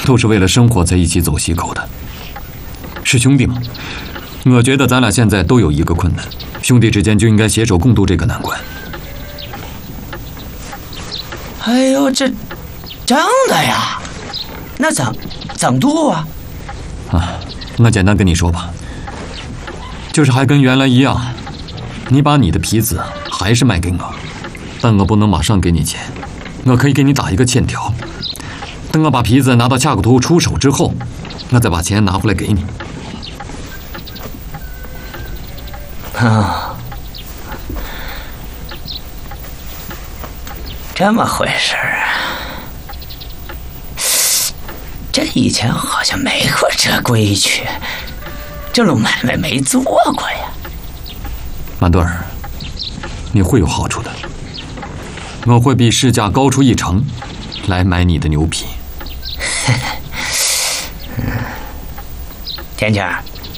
都是为了生活在一起走西口的，是兄弟嘛。我觉得咱俩现在都有一个困难，兄弟之间就应该携手共度这个难关。 哎呦，这真的呀？那怎度啊？ 我简单跟你说吧，就是还跟原来一样，你把你的皮子还是卖给我，但我不能马上给你钱，我可以给你打一个欠条。等我把皮子拿到恰骨头出手之后，我再把钱拿回来给你。 这么回事啊？这以前好像没过这规矩，这种买卖没做过呀。 满墩儿，你会有好处的，我会比市价高出1成来买你的牛皮。 天晴，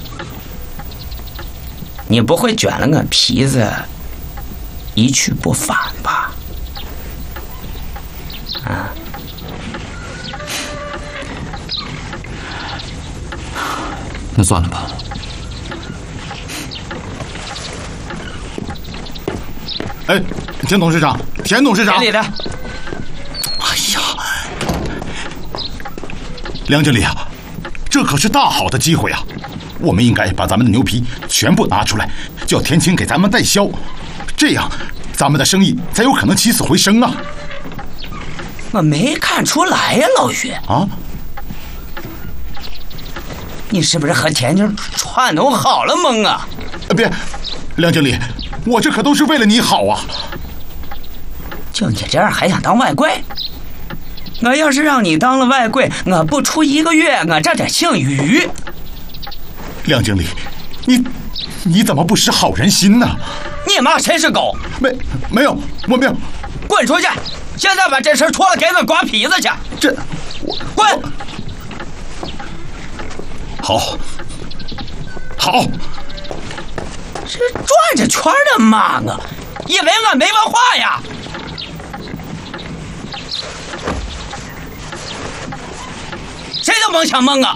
你不会卷了我皮子一去不返吧？ 那算了吧。 哎，田董事长，田董事长， 经理的。 哎呀，梁经理啊，这可是大好的机会啊！我们应该把咱们的牛皮全部拿出来，叫田青给咱们代销，这样咱们的生意才有可能起死回生啊！ 我没看出来呀，老于啊， 你是不是和田青串通好了蒙啊？ 别，梁经理，我这可都是为了你好啊！ 就你这样还想当外贵？我要是让你当了外贵，我不出1个月，我这得姓于。 梁经理，你怎么不识好人心呢？ 你骂谁是狗？ 没有，我没有。 滚出去！现在把这事出了，给我刮皮子去。 这， 滚！ 好。 这转着圈的骂我，以为我没文化呀？谁都甭想蒙啊！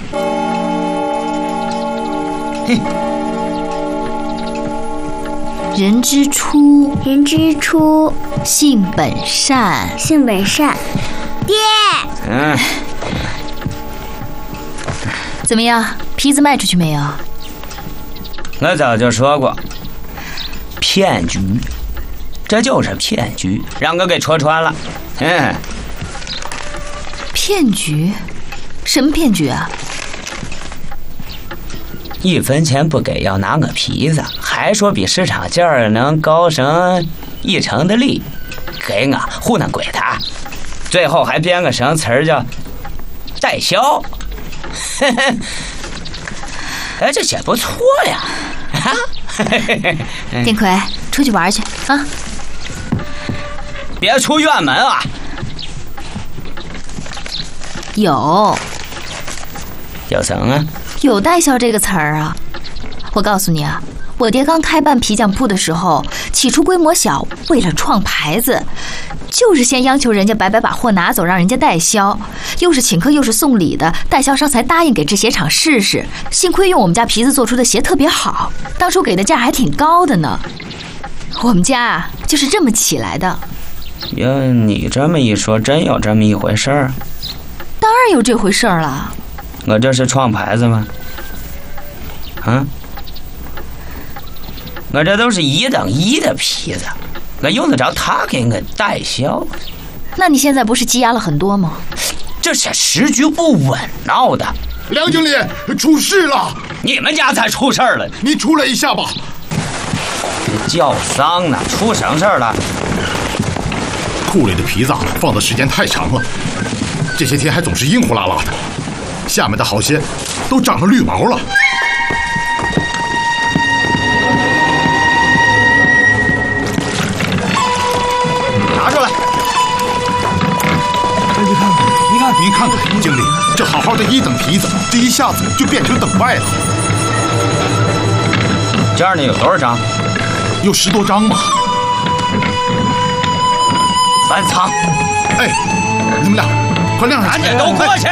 嘿， 人之初，性本善。 爹， 怎么样，皮子卖出去没有？ 我早就说过，骗局，这就是骗局，让我给戳穿了。 骗局？什么骗局啊 ？1分钱不给，要拿我皮子，还说比市场价能高上1成的利，给我糊弄鬼他，最后还编个什么词儿叫代销。哎，这写不错呀！ 丁奎，出去玩去啊！ 别出院门啊！有什么？ 有代销这个词儿啊！我告诉你啊，我爹刚开办皮匠铺的时候，起初规模小，为了创牌子，就是先央求人家白把货拿走，让人家代销，又是请客又是送礼的，代销商才答应给制鞋厂试试。幸亏用我们家皮子做出的鞋特别好，当初给的价还挺高的呢。我们家啊，就是这么起来的。 要你这么一说，真有这么一回事儿？ 当然有这回事儿了。 我这是创牌子吗？我这都是1等1的皮子，我用得着他给我代销？ 那你现在不是积压了很多吗？ 这是时局不稳闹的。 梁经理，出事了！ 你们家才出事儿了， 你出来一下吧。 叫丧呢，出什么事儿了？ 库里的皮子放的时间太长了，这些天还总是硬呼啦啦的，下面的好些都长了绿毛了。 拿出来！ 您看看，经理，这好好的1等皮子，这一下子就变成等外了。 这儿呢有多少张？ 有10多张嘛。 翻仓！ 哎，你们俩快亮上去！ 赶紧都过去！